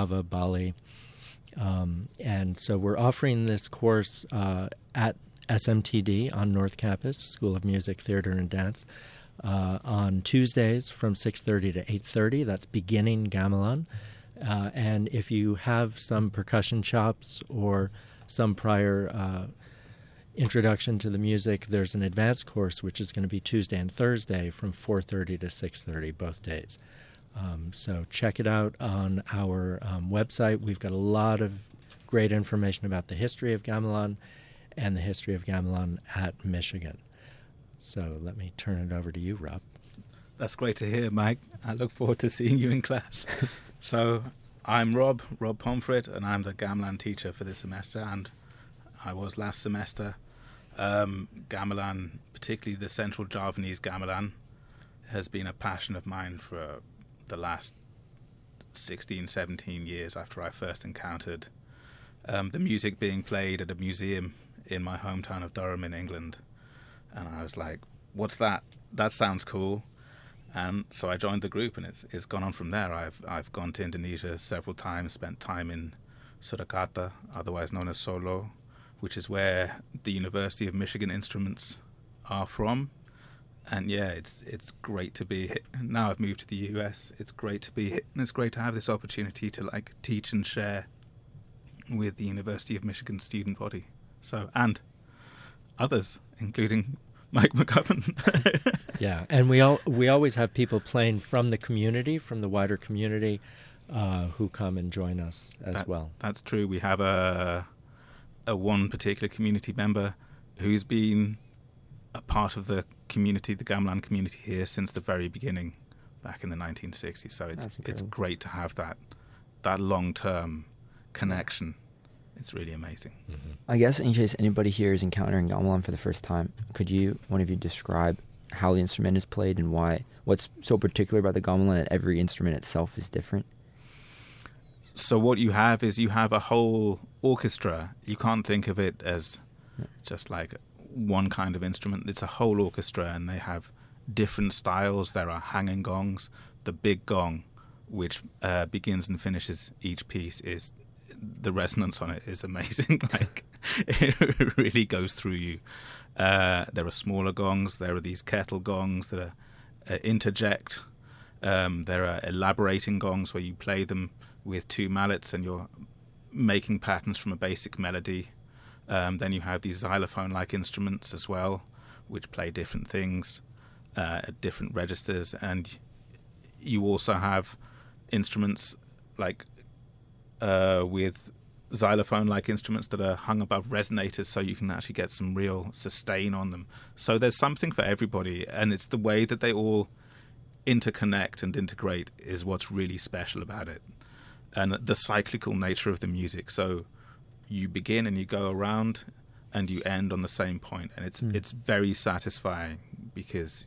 Java, Bali. And so we're offering this course at SMTD on North Campus, School of Music, Theater, and Dance, on Tuesdays from 6:30 to 8:30. That's beginning gamelan. And if you have some percussion chops or some prior introduction to the music, there's an advanced course which is going to be Tuesday and Thursday from 4:30 to 6:30 both days. So check it out on our website. We've got a lot of great information about the history of gamelan and the history of gamelan at Michigan. So let me turn it over to you, Rob. That's great to hear, Mike. I look forward to seeing you in class. So I'm Rob Pomfret, and I'm the gamelan teacher for this semester, and I was last semester. Gamelan, particularly the Central Javanese gamelan, has been a passion of mine for the last 16, 17 years after I first encountered the music being played at a museum in my hometown of Durham in England. And I was like, what's that? That sounds cool. And so I joined the group, and it's gone on from there. I've gone to Indonesia several times, spent time in Surakarta, otherwise known as Solo, which is where the University of Michigan instruments are from. And yeah, it's great to be here. Now I've moved to the US. It's great to be here, and it's great to have this opportunity to teach and share with the University of Michigan student body. So, and others, including Mike McGovern. Yeah, and we always have people playing from the community, from the wider community, who come and join us as well. That's true. We have a one particular community member who's been a part of the community, the gamelan community here, since the very beginning, back in the 1960s. So it's great to have that long-term connection. It's really amazing. Mm-hmm. I guess in case anybody here is encountering gamelan for the first time, could one of you describe how the instrument is played and what's so particular about the gamelan that every instrument itself is different? So what you have is a whole orchestra. You can't think of it as just like one kind of instrument. It's a whole orchestra, and they have different styles. There are hanging gongs. The big gong, which begins and finishes each piece, is the resonance on it is amazing. Like, it really goes through you. There are smaller gongs. There are these kettle gongs that are interject. There are elaborating gongs where you play them with two mallets and you're making patterns from a basic melody. Then you have these xylophone-like instruments as well, which play different things at different registers. And you also have instruments like with xylophone-like instruments that are hung above resonators, so you can actually get some real sustain on them. So there's something for everybody, and it's the way that they all interconnect and integrate is what's really special about it, and the cyclical nature of the music. So you begin and you go around and you end on the same point, and it's very satisfying because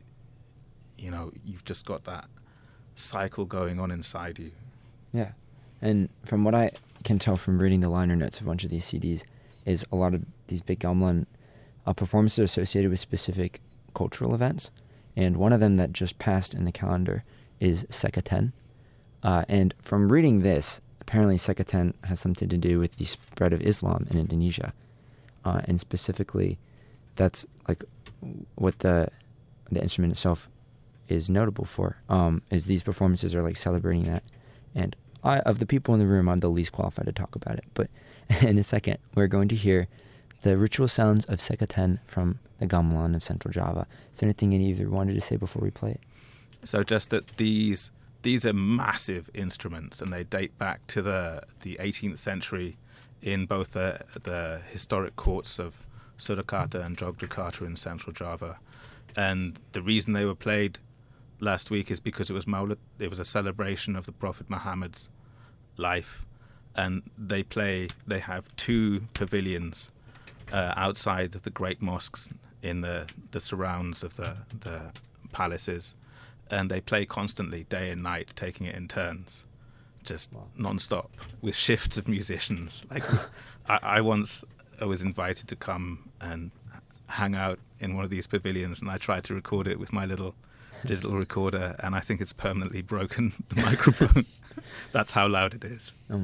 you've just got that cycle going on inside you. Yeah. And from what I can tell from reading the liner notes of a bunch of these CDs, is a lot of these big gamelan performances are associated with specific cultural events. And one of them that just passed in the calendar is Sekaten. And from reading this, apparently Sekaten has something to do with the spread of Islam in Indonesia. And specifically, that's like what the instrument itself is notable for, is these performances are like celebrating that. And of the people in the room, I'm the least qualified to talk about it. But in a second, we're going to hear the ritual sounds of Sekaten from the gamelan of Central Java. Is there anything any of you wanted to say before we play it? So just that these are massive instruments, and they date back to the 18th century in both the historic courts of Surakarta and Yogyakarta in Central Java. And the reason they were played last week is because it was Maulid. It was a celebration of the Prophet Muhammad's life, and they have two pavilions outside the great mosques in the surrounds of the palaces, and they play constantly, day and night, taking it in turns, just non-stop, with shifts of musicians. Like I was invited to come and hang out in one of these pavilions, and I tried to record it with my little digital recorder, and I think it's permanently broken the microphone. That's how loud it is.